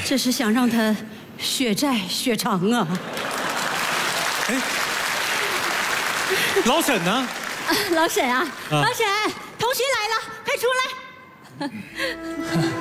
这是想让他血债血偿啊！ 哎，老沈呢？ 老沈啊，老沈，同学来了，快出来！